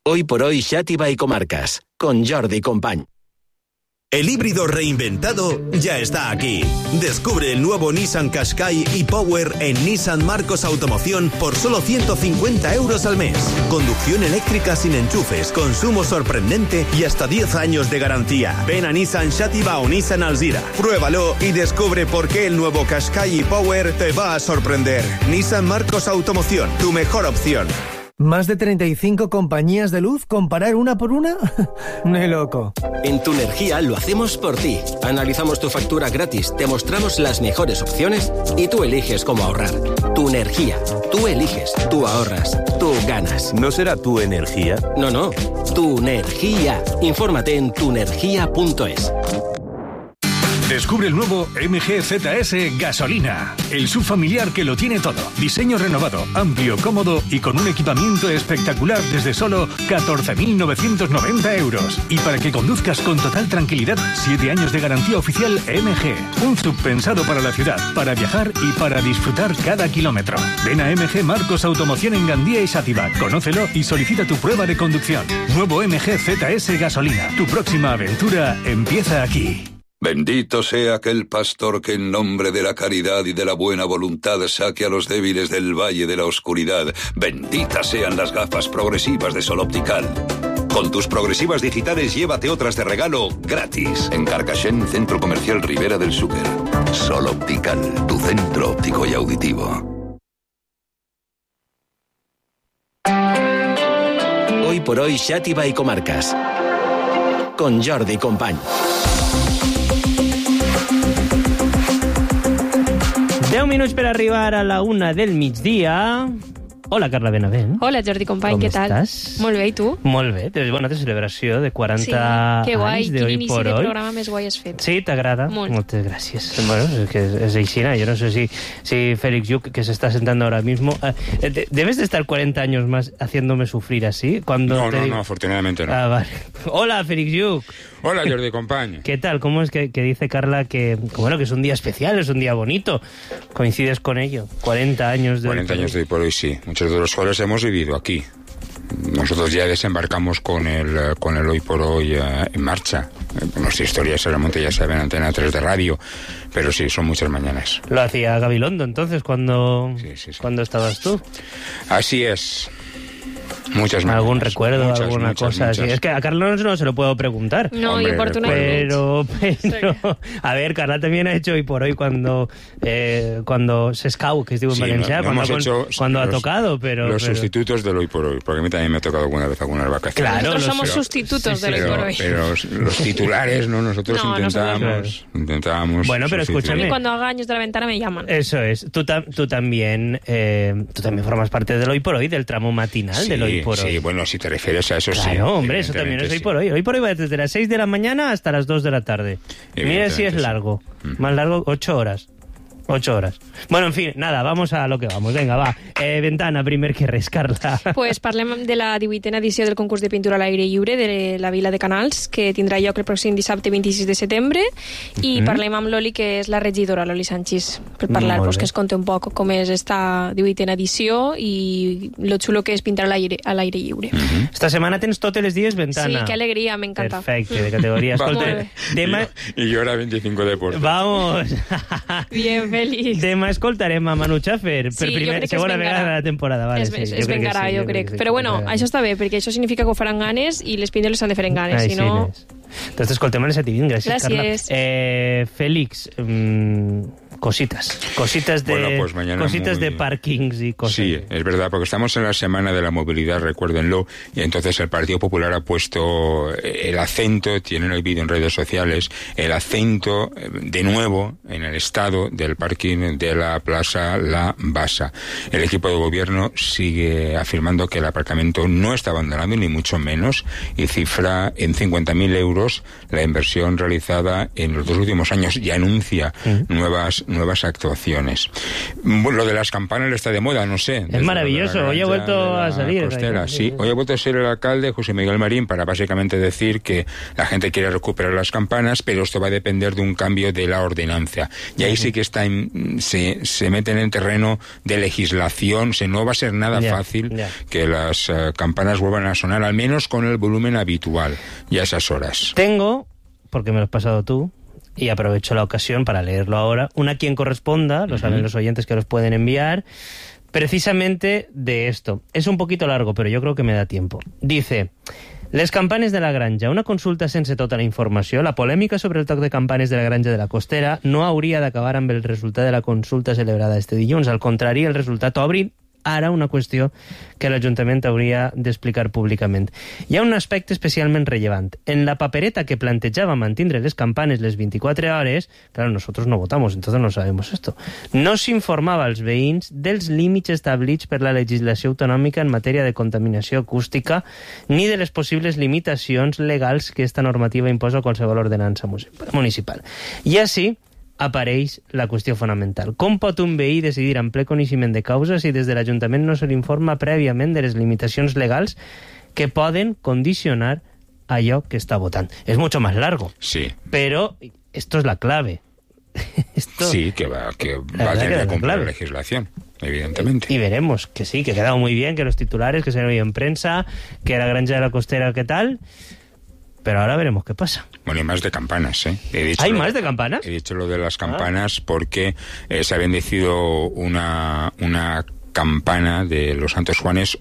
Hoy por hoy Xàtiva y Comarcas, con Jordi Company. El híbrido reinventado ya está aquí. Descubre el nuevo Nissan Qashqai e-Power en Nissan Marcos Automoción por solo 150 euros al mes. Conducción eléctrica sin enchufes, consumo sorprendente y hasta 10 años de garantía. Ven a Nissan Xàtiva o Nissan Alzira. Pruébalo y descubre por qué el nuevo Qashqai e-Power te va a sorprender. Nissan Marcos Automoción, tu mejor opción. ¿Más de 35 compañías de luz? ¿Comparar una por una? ¡Muy loco! En Tu Energía lo hacemos por ti. Analizamos tu factura gratis, te mostramos las mejores opciones y tú eliges cómo ahorrar. Tu Energía. Tú eliges, tú ahorras, tú ganas. ¿No será Tu Energía? No. Tu Energía. Infórmate en tuenergia.es. Descubre el nuevo MG ZS Gasolina, el subfamiliar que lo tiene todo. Diseño renovado, amplio, cómodo y con un equipamiento espectacular desde solo 14.990 euros. Y para que conduzcas con total tranquilidad, 7 años de garantía oficial MG. Un sub pensado para la ciudad, para viajar y para disfrutar cada kilómetro. Ven a MG Marcos Automoción en Gandía y Xàtiva. Conócelo y solicita tu prueba de conducción. Nuevo MG ZS Gasolina. Tu próxima aventura empieza aquí. Bendito sea aquel pastor que en nombre de la caridad y de la buena voluntad saque a los débiles del valle de la oscuridad. Benditas sean las gafas progresivas de Sol Optical. Con tus progresivas digitales llévate otras de regalo gratis. En Carcaixent, Centro Comercial Ribera del Súper. Sol Optical, tu centro óptico y auditivo. Hoy por hoy Xàtiva y Comarcas, con Jordi Company. 10 minuts per arribar a la 1 del migdia. Hola, Carla Benavent. Hola, Jordi Company, què tal? Estàs? Molt bé, i tu? Molt bé, bona celebració de 40 que guai, anys de Hoy por Hoy. quin inici de programa més guai has fet. Sí, t'agrada? Molt. Moltes gràcies. Bueno, es que es aixina. Yo no sé si Félix Lluch, que se está sentando ahora mismo, ¿debes de estar 40 años más haciéndome sufrir así? Cuando No, afortunadamente no. Ah, vale. Hola, Félix Lluch. Hola, Jordi Company. ¿Qué tal? ¿Cómo es que dice Carla que es un día especial, es un día bonito? ¿Coincides con ello? 40 años de 40 años de Hoy por Hoy, sí. Muchos de los cuales hemos vivido aquí. Nosotros ya desembarcamos con el Hoy por Hoy en marcha. Nuestra historia se remonta, ya saben, Antena 3 de radio. Pero sí, son muchas mañanas. Lo hacía Gabilondo entonces cuando estabas tú. Así es. Muchas mañanas. ¿Algún recuerdo, muchas, alguna muchas, cosa muchas. así? Es que a Carla no se lo puedo preguntar. No, Hombre, jo porto una... Pero, a ver, Carla también ha hecho Hoy por Hoy cuando s'escau, que es diu en valencià, cuando ha tocado, pero... Los sustitutos del Hoy por Hoy, porque a mí también me ha tocado alguna vez algunas vacaciones. Claro, Nosotros somos sustitutos del Hoy por Hoy. Pero los titulares, ¿no? Nosotros intentábamos... Bueno, pero escúchame. Y cuando haga Años de la Ventana me llaman. Eso es. Tú también formas parte del Hoy por Hoy, del tramo matinal del Hoy por Hoy. Sí, bueno, si te refieres a eso, claro, sí. Claro, hombre, eso también es Hoy por Hoy. Hoy por Hoy va desde las 6 de la mañana hasta las 2 de la tarde. Mira si es largo. Más largo, 8 horas. 8 horas. Bueno, en fin, nada, vamos a lo que vamos. Venga, va. Ventana, primer que res, Carla. Pues parlem de la 18a edició del concurs de pintura a l'aire lliure de la Vila de Canals, que tindrà lloc el pròxim dissabte 26 de setembre, i parlem amb l'Oli, que és la regidora, l'Oli Sanchis, per parlar, pues, que es conte un poc com és esta 18a edició i lo xulo que és pintar a l'aire lliure. Esta setmana tens totes les dies Ventana. Sí, que alegria, m'encanta. Perfecte, de categoria. Escolta, I jo era 25 de Porto. Vamos. Bien, Félix. Demà escoltarem a Manu Chaffer per segona vegada de la temporada. Vale, es vengarà, jo crec. Però bueno, això està bé, perquè això significa que ho faran ganes i les pintes les han de fer en ganes, si no... Entonces escoltem a les ativins, gràcies, Carla. Félix, cositas de parkings y cosas. Sí, es verdad, porque estamos en la semana de la movilidad, recuérdenlo, y entonces el Partido Popular ha puesto el acento, tienen el vídeo en redes sociales, el acento de nuevo en el estado del parking de la Plaza La Basa. El equipo de gobierno sigue afirmando que el aparcamiento no está abandonado, ni mucho menos, y cifra en 50.000 euros la inversión realizada en los 2 últimos años y anuncia nuevas nuevas actuaciones. Lo de las campanas está de moda, no sé. Es maravilloso, hoy ha vuelto a salir. Sí, hoy ha vuelto a ser el alcalde, José Miguel Marín, para básicamente decir que la gente quiere recuperar las campanas, pero esto va a depender de un cambio de la ordenanza. Y ahí sí que se meten en terreno de legislación, no va a ser nada fácil que las campanas vuelvan a sonar, al menos con el volumen habitual y a esas horas. Tengo, porque me lo has pasado tú, y aprovecho la ocasión para leerlo ahora, una quien corresponda, lo saben los oyentes que los pueden enviar, precisamente de esto. És un poquito largo, però jo crec que me da tiempo. Dice: les campanes de la granja, una consulta sense tota la informació. La polèmica sobre el toc de campanes de la granja de la Costera no hauria d'acabar amb el resultat de la consulta celebrada este dilluns. Al contrari, el resultat obri ara una qüestió que l'Ajuntament hauria d'explicar públicament. Hi ha un aspecte especialment rellevant. En la papereta que plantejava mantindre les campanes les 24 hores, claro, nosotros no votamos, entonces no sabemos esto, no s'informava als veïns dels límits establits per la legislació autonòmica en matèria de contaminació acústica ni de les possibles limitacions legals que esta normativa imposa a qualsevol ordenança municipal. I així apareix la qüestió fonamental. Com pot un veí decidir en ple coneixement de causa si des de l'Ajuntament no se l'informa prèviament de les limitacions legals que poden condicionar allò que està votant? És mucho más largo. Sí. Pero esto es la clave. Sí, que va a tener que cumplir la legislación, evidentemente. Y veremos que sí, que ha quedado muy bien, que los titulares, que se han oído en prensa, que la granja de la Costera, ¿qué tal? Pero ahora veremos qué pasa. Bueno, y más de campanas, ¿eh? ¿Hay más de campanas? He dicho lo de las campanas porque se ha bendecido una campana de los Santos Juanes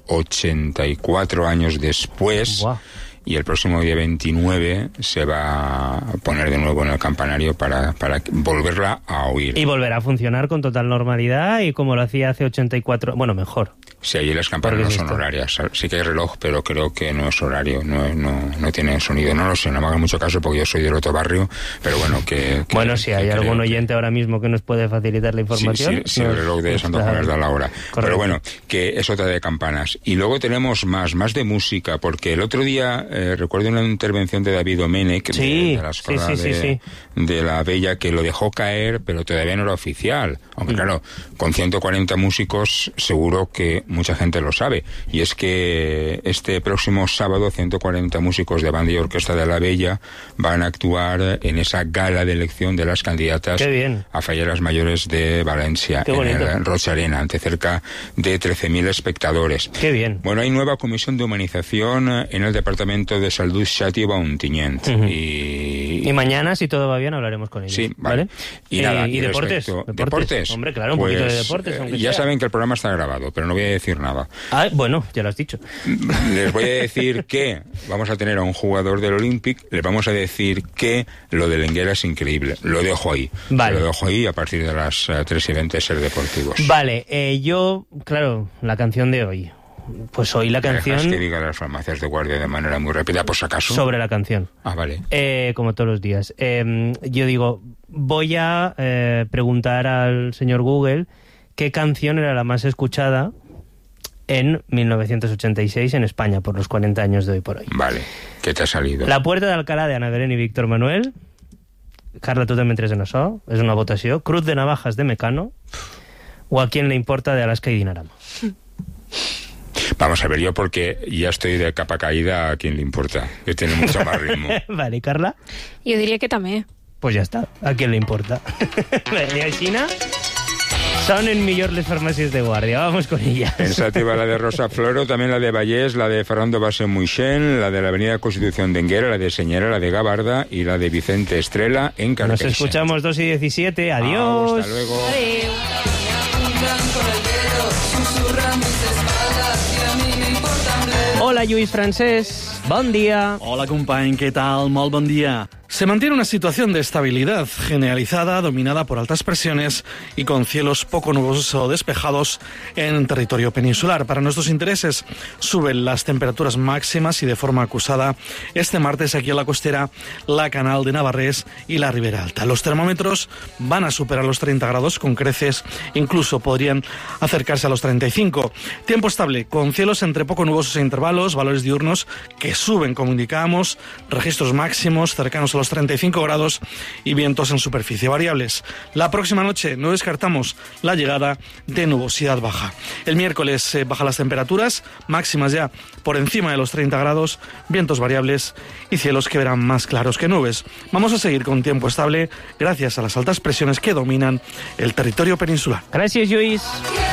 84 años después. Buah. Y el próximo día 29 se va a poner de nuevo en el campanario para volverla a oír. Y volverá a funcionar con total normalidad y como lo hacía hace 84... Bueno, mejor. Sí, allí las campanas no son horarias. Sí que hay reloj, pero creo que no es horario, no tiene sonido. No lo sé, no me hagan mucho caso porque yo soy del otro barrio, pero bueno, que bueno, si hay algún oyente ahora mismo que nos puede facilitar la información... Sí, el reloj de Santo Juan da la hora. Correcto. Pero bueno, que es otra de campanas. Y luego tenemos más de música, porque el otro día... recuerdo una intervención de David Domènech de la escuela de la Bella, que lo dejó caer, pero todavía no era oficial. Aunque claro, con 140 músicos seguro que mucha gente lo sabe. Y es que este próximo sábado 140 músicos de banda y orquesta de la Bella van a actuar en esa gala de elección de las candidatas a Falleras Mayores de Valencia, en el Roig Arena, ante cerca de 13.000 espectadores. Qué bien. Bueno, hay nueva comisión de humanización en el Departamento de Salud Xàtiva Ontinyent. Y mañana, si todo va bien, hablaremos con ellos. Sí, vale. Y nada, y deportes. ¿Deportes? Hombre, claro, un poquito de deportes. Ya saben que el programa está grabado, pero no voy a decir nada. Ah, bueno, ya lo has dicho. Les voy a decir que vamos a tener a un jugador del Olympic, les vamos a decir que lo de Lenguera es increíble. Lo dejo ahí. Vale. Lo dejo ahí a partir de las 3:20 Ser Deportivos. Vale, yo, claro, la canción de hoy. Pues hoy la canción... Dejas que diga las farmacias de guardia de manera muy rápida, por si acaso. Sobre la canción. Ah, vale. Como todos los días. Yo digo, voy a preguntar al señor Google qué canción era la más escuchada en 1986 en España, por los 40 años de hoy por hoy. Vale. ¿Qué te ha salido? La Puerta de Alcalá, de Ana Belén y Víctor Manuel. Carla, tu també entres en això. És una votació. Cruz de Navajas, de Mecano. O A quién le importa, de Alaska y Dinarama. Vamos a ver, yo porque ya estoy de capa caída, a quien le importa, que tiene mucho más ritmo. Vale, Carla? Jo diria que també. Pues ya está, a quien le importa. Y a China sonen millor les farmàcies de guàrdia, vamos con ellas. Pensativa la de Rosa Floro, también la de Vallés, la de Fernando Base Muixén, la de la Avenida Constitución de Enguera, la de Señera, la de Gabarda y la de Vicente Estrela en Carteixa. Nos escuchamos 2:17, adiós. Hasta luego. Adéu. Hola, Lluís Francés, bon dia. Hola, company, què tal? Molt bon dia. Se mantiene una situación de estabilidad generalizada, dominada por altas presiones y con cielos poco nubosos o despejados en territorio peninsular. Para nuestros intereses, suben las temperaturas máximas y de forma acusada este martes aquí en la costera, la Canal de Navarrés y la Ribera Alta. Los termómetros van a superar los 30 grados con creces, incluso podrían acercarse a los 35. Tiempo estable, con cielos entre poco nubosos e intervalos, valores diurnos que suben, como indicábamos, registros máximos cercanos a los los 35 grados y vientos en superficie variables. La próxima noche no descartamos la llegada de nubosidad baja. El miércoles bajan las temperaturas, máximas ya por encima de los 30 grados, vientos variables y cielos que verán más claros que nubes. Vamos a seguir con tiempo estable gracias a las altas presiones que dominan el territorio peninsular. Gracias, Lluís.